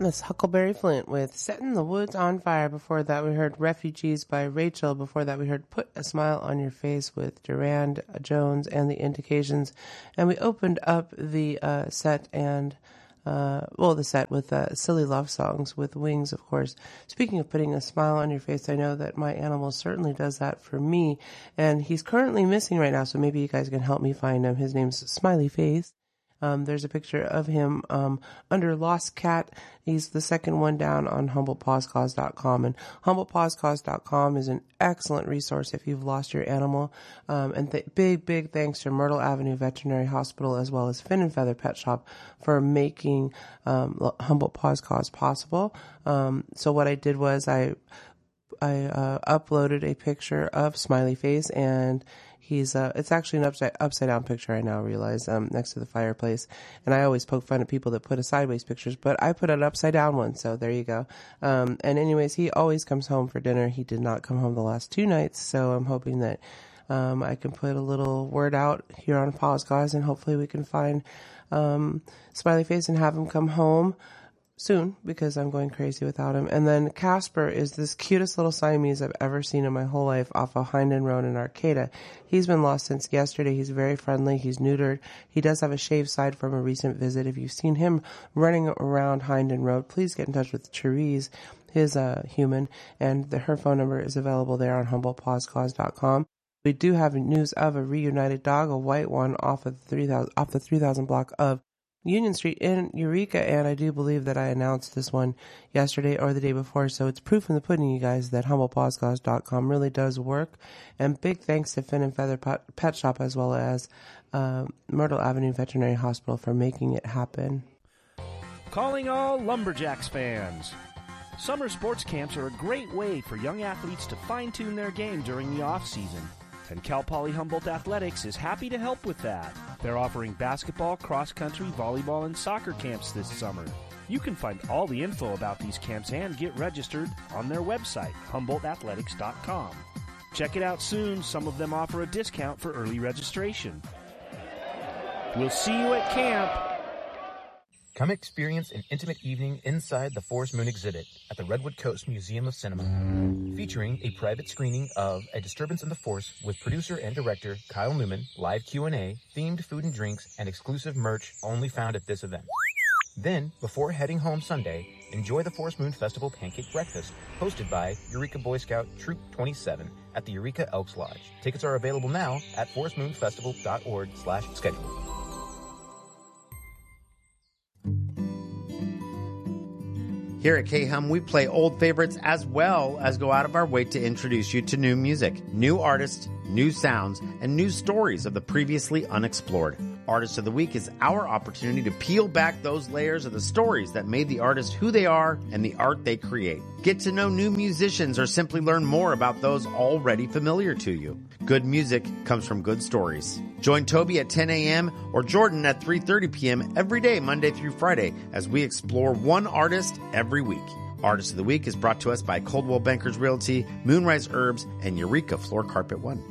That's Huckleberry Flint with Setting the Woods on Fire. Before that, we heard Refugees by Rachel. Before that, we heard Put a Smile on Your Face with Durand Jones and the Indications. And we opened up the set with Silly Love Songs with Wings, of course. Speaking of putting a smile on your face, I know that my animal certainly does that for me. And he's currently missing right now, so maybe you guys can help me find him. His name's Smiley Face. There's a picture of him under Lost Cat. He's the second one down on HumboldtPawsCause.com. And HumboldtPawsCause.com is an excellent resource if you've lost your animal. And big thanks to Myrtle Avenue Veterinary Hospital as well as Fin and Feather Pet Shop for making Humboldt Paws Cause possible. So what I did was I uploaded a picture of Smiley Face, and he's it's actually an upside down picture, I now realize, next to the fireplace. And I always poke fun at people that put a sideways pictures, but I put an upside down one, so there you go. And anyways, he always comes home for dinner. He did not come home the last 2 nights, so I'm hoping that I can put a little word out here on Paws Cause, and hopefully we can find Smiley Face and have him come home soon, because I'm going crazy without him. And then Casper is this cutest little Siamese I've ever seen in my whole life off of Hinden Road in Arcata. He's been lost since yesterday. He's very friendly. He's neutered. He does have a shaved side from a recent visit. If you've seen him running around Hinden Road, please get in touch with Therese, his human, and her phone number is available there on HumboldtPawsCause.com. We do have news of a reunited dog, a white one, off the 3000 block of Union Street in Eureka, and I do believe that I announced this one yesterday or the day before, so it's proof in the pudding, you guys, that HumboldtPawsCause.com really does work. And big thanks to Fin and Feather Pet Shop as well as Myrtle Avenue Veterinary Hospital for making it happen. Calling all Lumberjacks fans. Summer sports camps are a great way for young athletes to fine-tune their game during the off-season. And Cal Poly Humboldt Athletics is happy to help with that. They're offering basketball, cross-country, volleyball, and soccer camps this summer. You can find all the info about these camps and get registered on their website, HumboldtAthletics.com. Check it out soon. Some of them offer a discount for early registration. We'll see you at camp. Come experience an intimate evening inside the Forest Moon exhibit at the Redwood Coast Museum of Cinema, featuring a private screening of A Disturbance in the Force with producer and director Kyle Newman, live Q&A, themed food and drinks, and exclusive merch only found at this event. Then, before heading home Sunday, enjoy the Forest Moon Festival Pancake Breakfast, hosted by Eureka Boy Scout Troop 27 at the Eureka Elks Lodge. Tickets are available now at forestmoonfestival.org/schedule. Here at K-Hum, we play old favorites as well as go out of our way to introduce you to new music, new artists, new sounds, and new stories of the previously unexplored. Artist of the Week is our opportunity to peel back those layers of the stories that made the artist who they are and the art they create. Get to know new musicians or simply learn more about those already familiar to you. Good music comes from good stories. Join Toby at 10 a.m. or Jordan at 3:30 p.m. every day, Monday through Friday, as we explore one artist every week. Artist of the Week is brought to us by Coldwell Bankers Realty, Moonrise Herbs, and Eureka Floor Carpet One.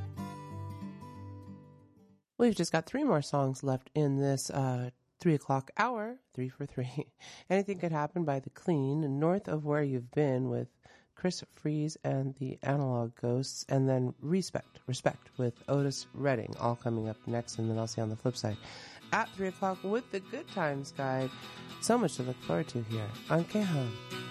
We've just got 3 more songs left in this 3 o'clock hour, 3 for 3. Anything Could Happen by The Clean, North of Where You've Been with Chris Fries and the Analog Ghosts, and then Respect with Otis Redding, all coming up next, and then I'll see you on the flip side at 3 o'clock with the Good Times Guide. So much to look forward to here on K-Hum.